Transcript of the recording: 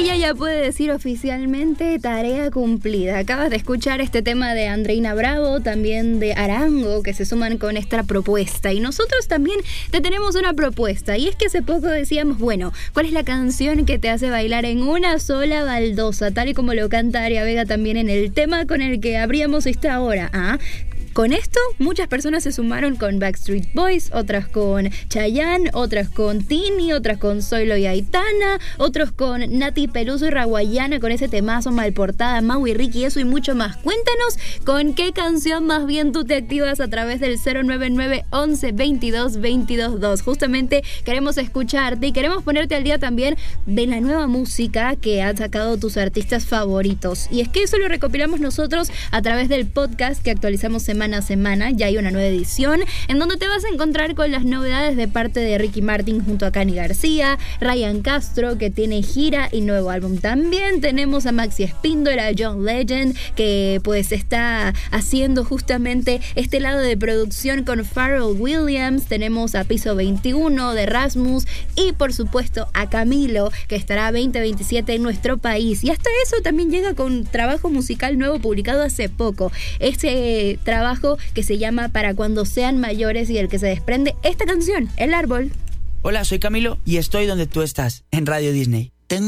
Ella ya puede decir oficialmente tarea cumplida. Acabas de escuchar este tema de Andreina Bravo, también de Arango, que se suman con esta propuesta. Y nosotros también te tenemos una propuesta. Y es que hace poco decíamos, bueno, ¿cuál es la canción que te hace bailar en una sola baldosa? Tal y como lo canta Aria Vega también en el tema con el que abríamos esta hora. Con esto, muchas personas se sumaron con Backstreet Boys, otras con Chayanne, otras con Tini, otras con Zoilo y Aitana, otros con Nati Peluso y Raguayana con ese temazo Malportada, Mau y Ricky, eso y mucho más. Cuéntanos con qué canción más bien tú te activas a través del 099 11 22 22 2. Justamente queremos escucharte y queremos ponerte al día también de la nueva música que han sacado tus artistas favoritos. Y es que eso lo recopilamos nosotros a través del podcast que actualizamos semana a semana. Ya hay una nueva edición en donde te vas a encontrar con las novedades de parte de Ricky Martin junto a Cani García, Ryan Castro, que tiene gira y nuevo álbum. También tenemos a Maxi Espíndola, a John Legend, que pues está haciendo justamente este lado de producción con Pharrell Williams. Tenemos a Piso 21 de Rasmus y por supuesto a Camilo, que estará 2027 en nuestro país. Y hasta eso también llega con trabajo musical nuevo publicado hace poco. Ese trabajo que se llama Para cuando sean mayores y del que se desprende esta canción, El Árbol. Hola, soy Camilo y estoy donde tú estás, en Radio Disney.